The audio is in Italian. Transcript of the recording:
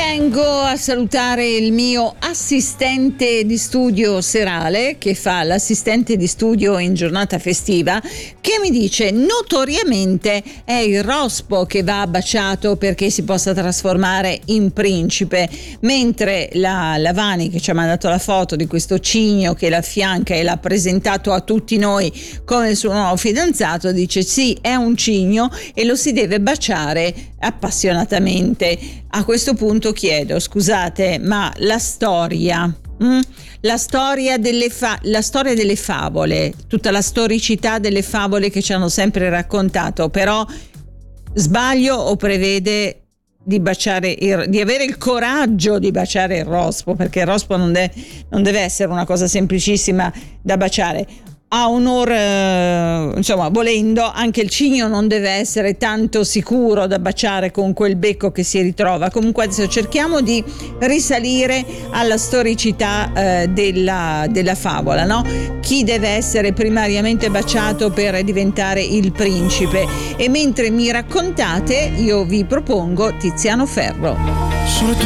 Tengo a salutare il mio assistente di studio serale, che fa l'assistente di studio in giornata festiva, che mi dice notoriamente è il rospo che va baciato perché si possa trasformare in principe, mentre la Vani, che ci ha mandato la foto di questo cigno che l'affianca e l'ha presentato a tutti noi come il suo nuovo fidanzato, dice sì, è un cigno e lo si deve baciare appassionatamente. A questo punto chiedo, scusate, ma la storia delle favole, tutta la storicità delle favole che ci hanno sempre raccontato, però sbaglio o prevede di baciare di avere il coraggio di baciare il rospo, perché il rospo non deve essere una cosa semplicissima da baciare. A onor, insomma, volendo, anche il cigno non deve essere tanto sicuro da baciare con quel becco che si ritrova. Comunque adesso cerchiamo di risalire alla storicità della favola, no? Chi deve essere primariamente baciato per diventare il principe? E mentre mi raccontate, io vi propongo Tiziano Ferro. Solo tu